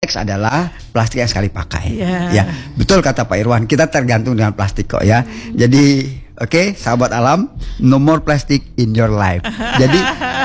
X adalah plastik yang sekali pakai. Yeah. Ya, betul kata Pak Irwan, kita tergantung dengan plastik kok ya. Jadi oke, sahabat alam, no more plastic in your life. Jadi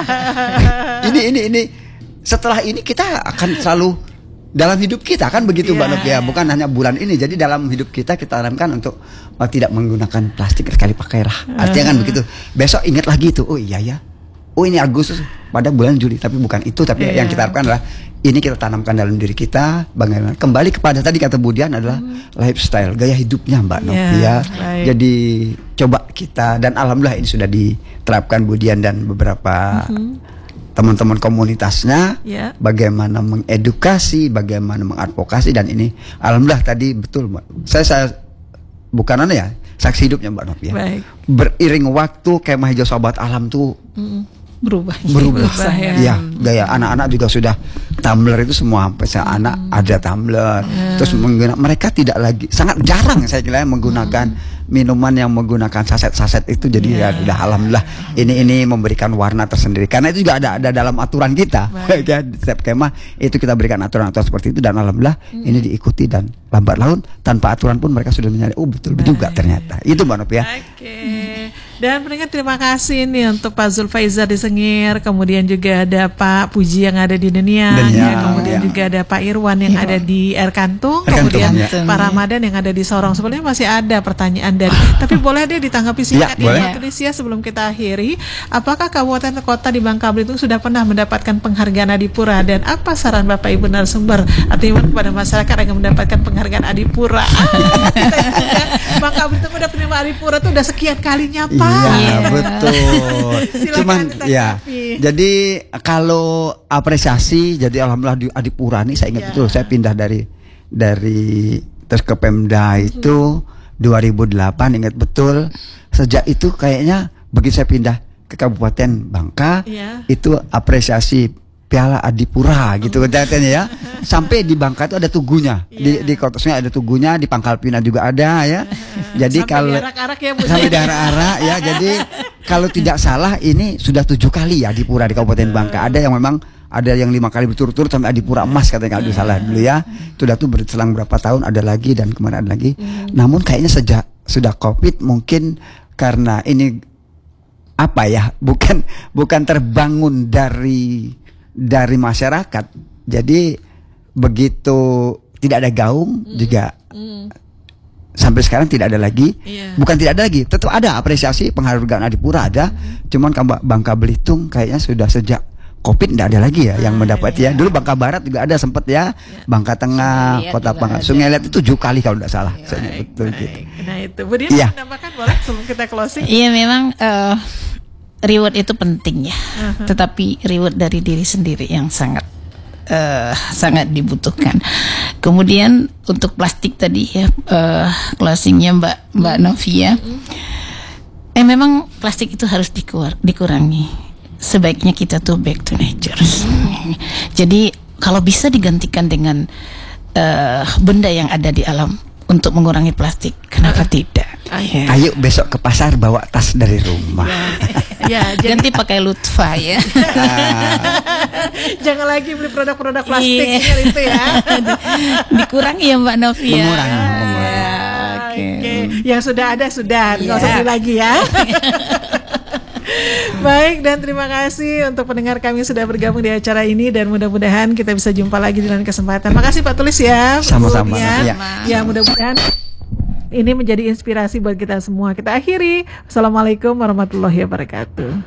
ini setelah ini kita akan selalu dalam hidup kita kan begitu Mbak Novi ya, bukan hanya bulan ini. Jadi dalam hidup kita tanamkan untuk tidak menggunakan plastik sekali pakai lah. Artinya kan begitu. Besok ingat lagi itu. Oh iya ya. Oh ini Agustus pada bulan Juli, tapi bukan itu. Tapi yang kita harapkan adalah ini kita tanamkan dalam diri kita. Bagaimana kembali kepada tadi kata Budian adalah lifestyle, gaya hidupnya Mbak Novi ya. Jadi coba kita, dan alhamdulillah ini sudah diterapkan Budian dan beberapa teman-teman komunitasnya, bagaimana mengedukasi, bagaimana mengadvokasi, dan ini alhamdulillah tadi betul Mbak. Saya bukan ya, saksi hidupnya Mbak Novi ya. Beriring waktu kemah hijau sobat alam tuh berubah ya. Gaya anak-anak juga sudah tumbler itu semua, sampai anak ada tumbler. Terus mereka tidak lagi, sangat jarang saya kira menggunakan minuman yang menggunakan saset-saset itu. Jadi ya udah alhamdulillah ini memberikan warna tersendiri, karena itu juga ada dalam aturan kita. Ya, di setiap kemah itu kita berikan aturan-aturan seperti itu, dan alhamdulillah ini diikuti, dan lambat laun tanpa aturan pun mereka sudah menyadari betul juga ternyata. Itu Mbak Novi ya. Dan pendengar terima kasih nih untuk Pak Zulfaizar di Sengir, kemudian juga ada Pak Puji yang ada di Dunia, kemudian juga ada Pak Irwan yang ada di Erkantung, kemudian Pak Ramadan yang ada di Sorong. Sebenarnya masih ada pertanyaan dari, tapi boleh deh ditanggapi singkat ya Pak Tulis ya sebelum kita akhiri. Apakah kabupaten kota di Bangka Belitung sudah pernah mendapatkan penghargaan Adipura, dan apa saran Bapak Ibu narasumber artinya kepada masyarakat agar mendapatkan penghargaan Adipura? Bangka Belitung udah penerima Adipura tuh udah sekian kalinya Pak. Iya betul. Cuman ya, jadi kalau apresiasi, jadi alhamdulillah di Adipura nih saya ingat betul, saya pindah dari terus ke Pemda itu 2008, ingat betul. Sejak itu kayaknya begitu saya pindah ke Kabupaten Bangka, itu apresiasi Piala Adipura gitu katanya ya. Sampai di Bangka itu ada tugunya, di Kota Sungai ada tugunya, di Pangkal Pinang juga ada ya. Jadi kalau sampai daerah-arak ya, jadi kalau tidak salah ini sudah 7 kali ya Adipura di Kabupaten Bangka. Ada yang memang ada yang 5 kali berturut-turut sampai Adipura emas katanya kalau salah dulu ya. Sudah tuh berselang berapa tahun ada lagi, dan kemarin ada lagi. Namun kayaknya sejak sudah Covid mungkin karena ini apa ya, bukan terbangun dari masyarakat. Jadi begitu tidak ada gaung juga sampai sekarang tidak ada lagi. Bukan tidak ada lagi, tetap ada apresiasi penghargaan Adipura ada. Cuman Bangka Belitung kayaknya sudah sejak Covid tidak ada lagi ya yang mendapat ya. Dulu Bangka Barat juga ada sempat ya. Bangka Tengah, Kota Bangka, Sungai Liat itu 7 kali kalau tidak salah. Betul gitu. Nah itu, Bu Dia menambahkan boleh sebelum kita closing? Iya memang reward itu penting ya, tetapi reward dari diri sendiri yang sangat dibutuhkan. Kemudian untuk plastik tadi ya, closingnya Mbak Novia, memang plastik itu harus dikurangi. Sebaiknya kita tuh back to nature. Jadi kalau bisa digantikan dengan benda yang ada di alam untuk mengurangi plastik, kenapa tidak? Ayo besok ke pasar bawa tas dari rumah. Ganti pakai Lutfa ya. Jangan lagi beli produk-produk plastik itu ya. Dikurangi ya Mbak Novia. Mengurangi. Yang sudah ada sudah, nggak usah beli lagi ya. Baik, dan terima kasih untuk pendengar kami sudah bergabung di acara ini, dan mudah-mudahan kita bisa jumpa lagi di lain kesempatan. Makasih Pak Tulis ya. Sama-sama. Ya mudah-mudahan ini menjadi inspirasi buat kita semua. Kita akhiri. Assalamualaikum warahmatullahi wabarakatuh.